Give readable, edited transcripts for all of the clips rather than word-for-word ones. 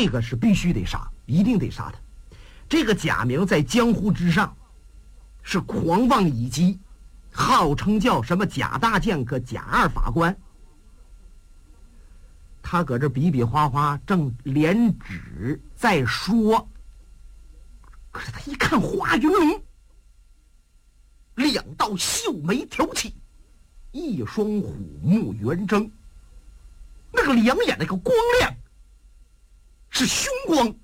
这个是必须得杀，一定得杀他。这个贾明在江湖之上是狂妄以及，号称叫什么贾大剑客、贾二法官。他搁这比比划划，正连指在说，可是他一看华云龙，两道秀眉挑起，一双虎目圆睁，那个两眼那个光亮是凶光。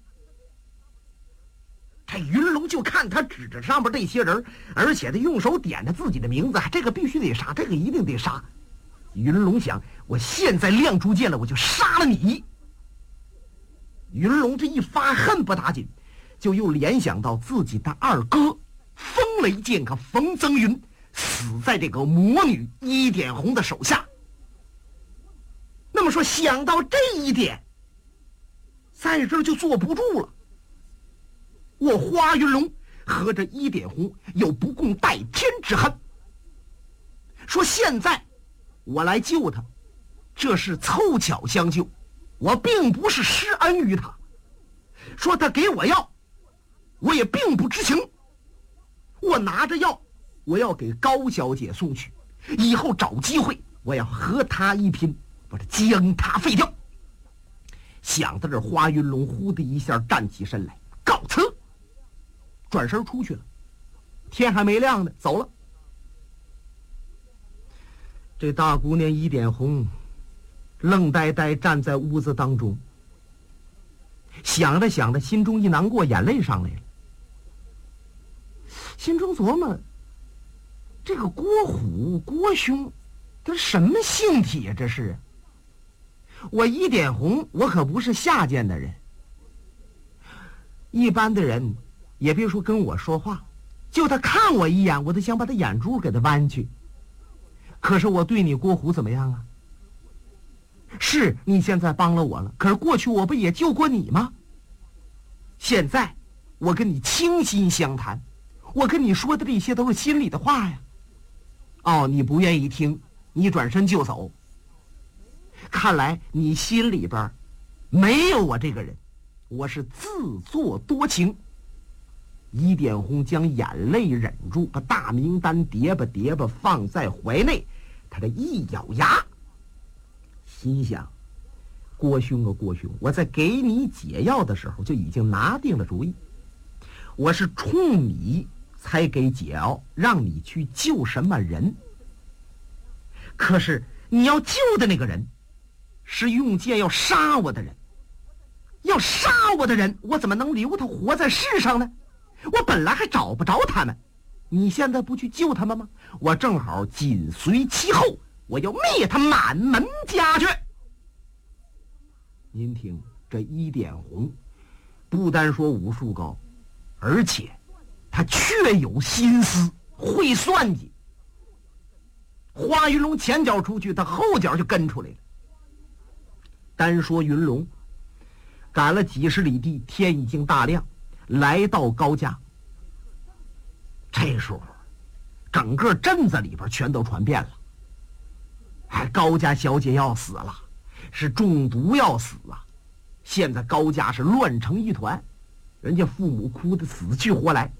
这云龙就看他指着上面这些人，而且他用手点着自己的名字，这个必须得杀，这个一定得杀。云龙想，我现在亮出剑了，我就杀了你。云龙这一发恨不打紧，就又联想到自己的二哥风雷剑客冯增云死在这个魔女一点红的手下。那么说，想到这一点，在这儿就坐不住了。我花云龙和这一点红有不共戴天之恨，说现在我来救他，这是凑巧相救，我并不是施恩于他。说他给我药，我也并不知情。我拿着药，我要给高小姐送去，以后找机会我要和他一拼，把他将他废掉。想到这，花云龙呼的一下站起身来，告辞，转身出去了。天还没亮呢，走了。这大姑娘一点红愣呆呆站在屋子当中，想着想着，心中一难过，眼泪上来了。心中琢磨，这个郭虎郭兄他什么性体呀？这是我一点红，我可不是下贱的人，一般的人也别说跟我说话，就他看我一眼，我都想把他眼珠给他剜去。可是我对你郭虎怎么样啊？是你现在帮了我了，可是过去我不也救过你吗？现在我跟你倾心相谈，我跟你说的这些都是心里的话呀。哦，你不愿意听，你转身就走。看来你心里边没有我这个人，我是自作多情。一点红将眼泪忍住，把大名单叠吧叠吧放在怀内，他这一咬牙，心想：郭兄啊郭兄，我在给你解药的时候就已经拿定了主意，我是冲你才给解药，让你去救什么人。可是你要救的那个人是用剑要杀我的人，要杀我的人，我怎么能留他活在世上呢？我本来还找不着他们，你现在不去救他们吗？我正好紧随其后，我要灭他满门家眷。您听，这一点红不单说武术高，而且他确有心思，会算计。花云龙前脚出去，他后脚就跟出来了。单说云龙赶了几十里地，天已经大亮，来到高家。这时候整个镇子里边全都传遍了，高家小姐要死了，是中毒要死啊！现在高家是乱成一团，人家父母哭得死去活来。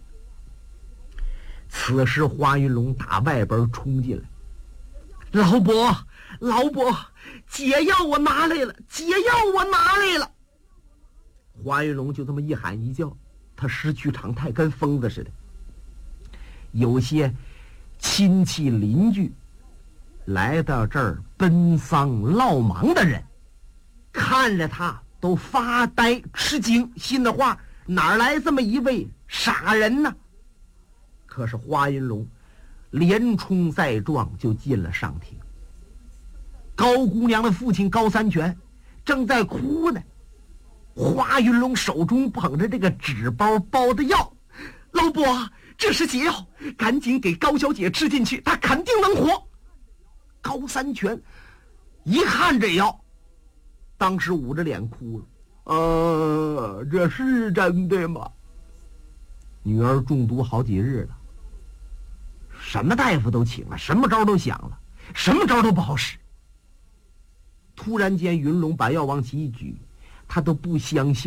此时花云龙打外边冲进来，老伯老伯，解药我拿来了，解药我拿来了。花云龙就这么一喊一叫，他失去常态，跟疯子似的。有些亲戚邻居来到这儿奔丧落忙的人，看着他都发呆吃惊，心的话哪来这么一位傻人呢？可是花云龙连冲带撞就进了上庭。高姑娘的父亲高三全正在哭呢，花云龙手中捧着这个纸包包的药，老伯，这是解药，赶紧给高小姐吃进去，她肯定能活。高三全一看这药，当时捂着脸哭了。这是真的吗？女儿中毒好几日了，什么大夫都请了，什么招都想了，什么招都不好使。突然间云龙把药往起一举，他都不相信